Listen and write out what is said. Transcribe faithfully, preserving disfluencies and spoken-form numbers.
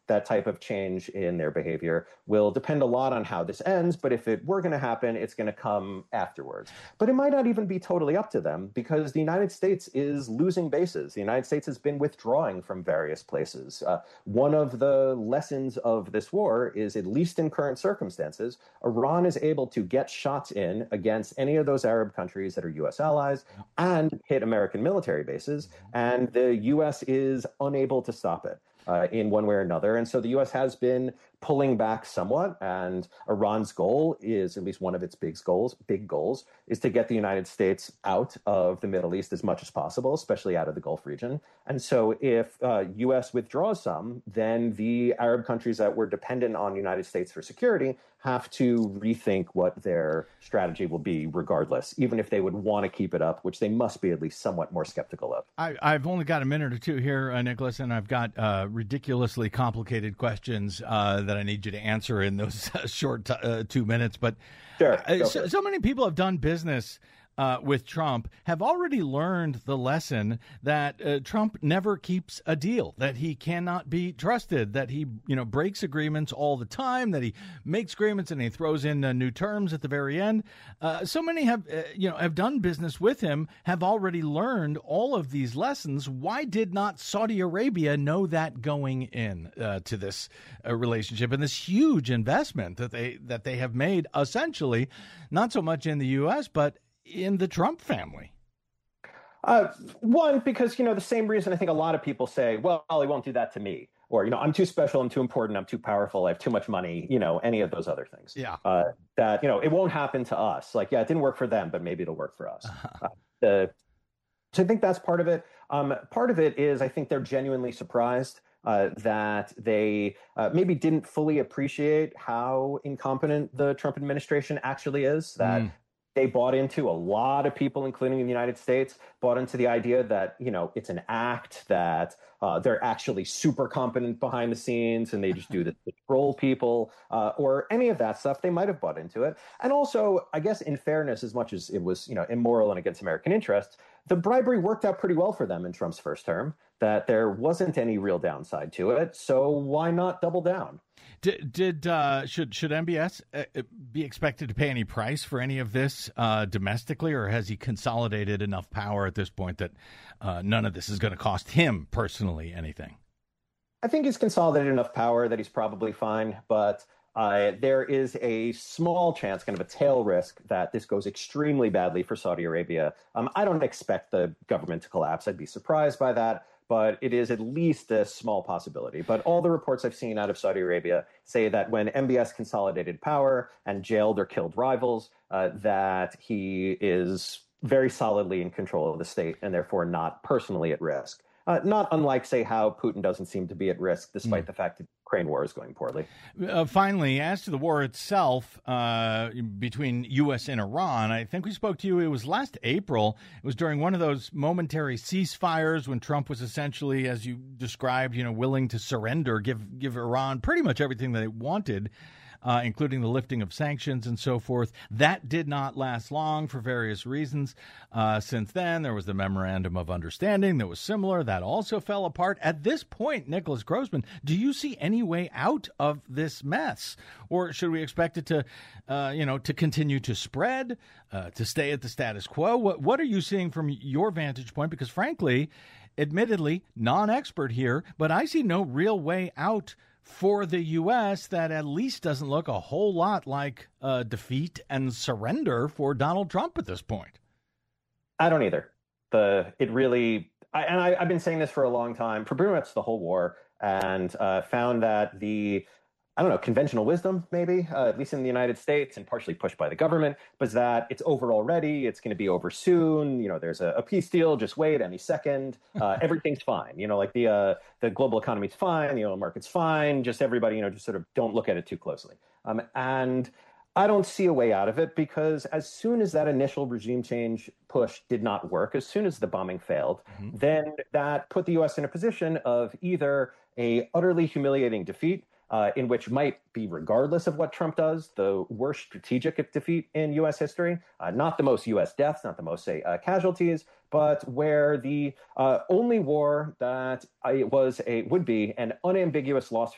that type of change in their behavior will depend a lot on how this ends. But if it were going to happen, it's going to come afterwards. But it might not even be totally up to them, because the United States is losing bases. The United States has been withdrawing from various places. Uh, one of the lessons of this war is, at least in current circumstances, Iran is able to get shots in against any of those Arab countries that are U S allies and hit American military bases, and the U S is unable to stop it uh, in one way or another. And so the U S has been pulling back somewhat, and Iran's goal is, at least one of its big goals, big goals, is to get the United States out of the Middle East as much as possible, especially out of the Gulf region. And so if uh, U S withdraws some, then the Arab countries that were dependent on the United States for security have to rethink what their strategy will be regardless, even if they would want to keep it up, which they must be at least somewhat more skeptical of. I, I've only got a minute or two here, uh, Nicholas, and I've got uh, ridiculously complicated questions uh, that I need you to answer in those short t- uh, two minutes. But sure, uh, so, so many people have done business Uh, with Trump, have already learned the lesson that uh, Trump never keeps a deal, that he cannot be trusted, that he, you know, breaks agreements all the time, that he makes agreements and he throws in uh, new terms at the very end. Uh, so many have, uh, you know, have done business with him, have already learned all of these lessons. Why did not Saudi Arabia know that going in uh, to this uh, relationship and this huge investment that they that they have made, essentially, not so much in the U S, but in the Trump family? Uh, one, because, you know, the same reason I think a lot of people say, well, he won't do that to me. Or, you know, I'm too special, I'm too important, I'm too powerful, I have too much money, you know, any of those other things. Yeah. Uh, that, you know, it won't happen to us. Like, yeah, it didn't work for them, but maybe it'll work for us. Uh-huh. Uh, the, so I think that's part of it. Um, part of it is I think they're genuinely surprised Uh, that they uh, maybe didn't fully appreciate how incompetent the Trump administration actually is, that mm. they bought into, a lot of people, including in the United States, bought into the idea that, you know, it's an act, that uh, they're actually super competent behind the scenes and they just do this to troll people uh, or any of that stuff. They might have bought into it. And also, I guess, in fairness, as much as it was, you know, immoral and against American interests, the bribery worked out pretty well for them in Trump's first term, that there wasn't any real downside to it. So why not double down? Did, did uh, should should M B S uh, be expected to pay any price for any of this uh, domestically, or has he consolidated enough power at this point that uh, none of this is going to cost him personally anything? I think he's consolidated enough power that he's probably fine, but uh, there is a small chance, kind of a tail risk, that this goes extremely badly for Saudi Arabia. Um, I don't expect the government to collapse. I'd be surprised by that. But it is at least a small possibility. But all the reports I've seen out of Saudi Arabia say that when M B S consolidated power and jailed or killed rivals, uh, that he is very solidly in control of the state and therefore not personally at risk. Uh, not unlike, say, how Putin doesn't seem to be at risk, despite mm. the fact that the Ukraine war is going poorly. Uh, finally, as to the war itself uh, between U S and Iran, I think we spoke to you, it was last April. It was during one of those momentary ceasefires when Trump was essentially, as you described, you know, willing to surrender, give give Iran pretty much everything that it wanted. Uh, including the lifting of sanctions and so forth. That did not last long for various reasons. Uh, since then, there was the Memorandum of Understanding that was similar. That also fell apart. At this point, Nicholas Grossman, do you see any way out of this mess? Or should we expect it to, uh, you know, to continue to spread, uh, to stay at the status quo? What, what are you seeing from your vantage point? Because frankly, admittedly, non-expert here, but I see no real way out for the U S that at least doesn't look a whole lot like uh, defeat and surrender for Donald Trump at this point. I don't either. The it really, I, and I, I've been saying this for a long time, for pretty much the whole war, and uh, found that the, I don't know, conventional wisdom, maybe, uh, at least in the United States, and partially pushed by the government, was that it's over already. It's going to be over soon. You know, there's a, a peace deal. Just wait any second. Uh, everything's fine. You know, like the uh, the global economy's fine. The oil market's fine. Just everybody, you know, just sort of don't look at it too closely. Um, and I don't see a way out of it, because as soon as that initial regime change push did not work, as soon as the bombing failed, mm-hmm. then that put the U S in a position of either a utterly humiliating defeat, Uh, in which might be, regardless of what Trump does, the worst strategic defeat in U S history, uh, not the most U S deaths, not the most, say, uh, casualties, but where the uh, only war that I was a would be an unambiguous loss